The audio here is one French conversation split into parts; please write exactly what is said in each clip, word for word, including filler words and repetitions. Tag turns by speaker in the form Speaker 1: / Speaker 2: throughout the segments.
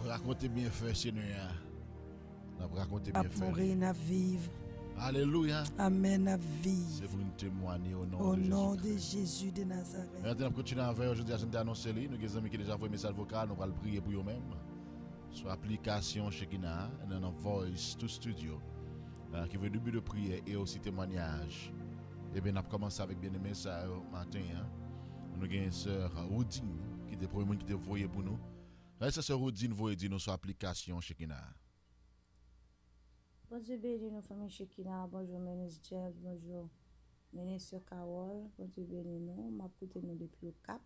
Speaker 1: raconter bien fait, Seigneur. N'a raconter bien
Speaker 2: À
Speaker 1: fait.
Speaker 2: mourir, à vivre.
Speaker 1: Alléluia.
Speaker 2: Amen, à vivre.
Speaker 1: C'est pour nous témoigner au nom
Speaker 2: Au
Speaker 1: de
Speaker 2: nom de
Speaker 1: Jésus.
Speaker 2: Jésus de Nazareth.
Speaker 1: Maintenant, on continue avec aujourd'hui, je vais annoncer, nous avons des amis qui déjà envoyé un message vocal, nous allons prier pour eux-mêmes. Sur l'application Shekina, dans notre Voice to Studio, euh, qui veut début de prière et aussi témoignage. Et bien, on a commencé avec bien aimé ça matin. Hein. Nous avons une sœur Rodine, qui était le premier qui était envoyé pour nous. Là, c'est sœur Rodine, vous dire nous sur l'application Shekina.
Speaker 3: Bonjour, béni, nous, famille Shekina. Bonjour, ministre Jeff. Bonjour, ministre Carole. Bonjour, béni, nous. Je m'écoute nous depuis le Cap.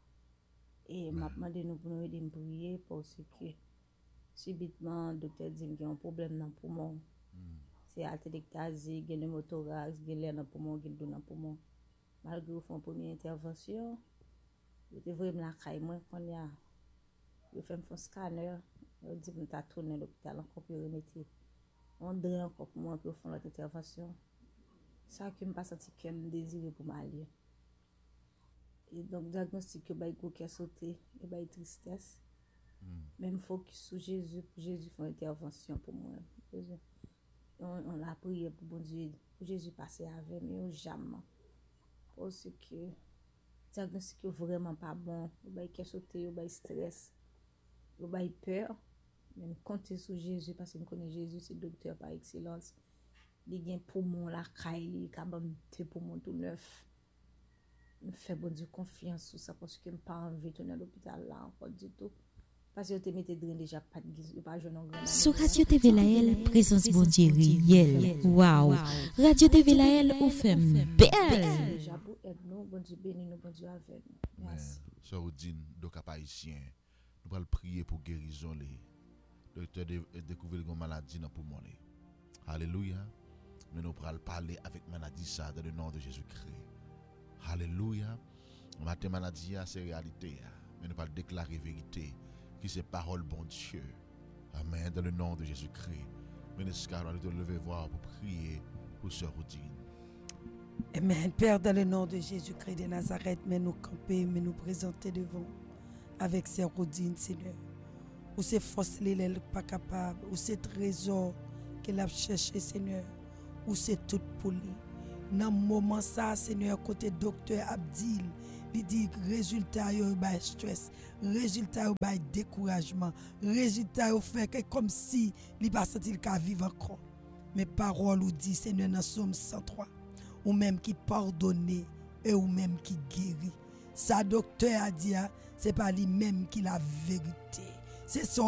Speaker 3: Et je demande nous pour nous aider à prier parce que subitement, le docteur dit qu'il y a un problème dans le poumon. Mm. C'est altélectasie, il y a le motorax, il y a le poumon, il y a le poumon. Malgré une première intervention, je devrais me la caille moins qu'on y a. Je fais un scanner, je dis que je vais tourner l'hôpital encore pour remettre. On dirait encore pour moi pour faire l'autre intervention. Ça qui me pas senti que me désiré pour m'aller. Et donc diagnostic que bah il qui a sauté et bah tristesse. Mm. Même focus sur Jésus pour Jésus faire intervention pour moi. On, on a prié pour bon Dieu pour Jésus passer avec mais jamais. Parce que diagnostic vraiment pas bon, bah qui a sauté, bah stress, bah peur. Même compter sur Jésus parce que je connais Jésus, c'est docteur par excellence. Il y a un poumon, la caille, il y a un poumon tout neuf. Je fais bon Dieu confiance sur ça parce que je n'ai pas envie de tourner à l'hôpital là encore du tout. Parce que je me suis déjà pas de guise, pas jeune en grand.
Speaker 4: Sur Radio T V Laël, présence bon Dieu réelle. Waouh! Radio T V Laël, ou fait belle.
Speaker 3: J'avoue, aide-nous, bon Dieu bénis nous, bon Dieu avec nous. Merci.
Speaker 1: Sœur Odine, donc haïtien, nous allons prier pour guérison les. Docteur a découvert une maladie dans le poumon. Alléluia. Mais nous allons parler avec maladie ça dans le nom de Jésus-Christ. Alléluia. Matin maladie c'est réalité. Mais nous allons déclarer vérité qui c'est parole bon Dieu. Amen. Dans le nom de Jésus-Christ. Ministre Carole, nous lever voir pour prier pour sœur Odine.
Speaker 2: Amen. Père, dans le nom de Jésus-Christ de Nazareth, mais nous camper, mais nous présenter devant avec sœur Odine, Seigneur. Ou c'est force l'élève pas capable, ou c'est trésor qu'elle a cherché, Seigneur, ou c'est tout pour lui. Dans le moment ça, Seigneur, côté docteur Abdil, il dit résultat yo ba stress, résultat yo ba découragement, résultat yo fait que comme si il pas senti le cas vivre encore. Mais parole ou dit Seigneur dans Somme cent trois, ou même qui pardonne et ou même qui guérit. Ça docteur a dit c'est pas lui même qui la vérité. C'est son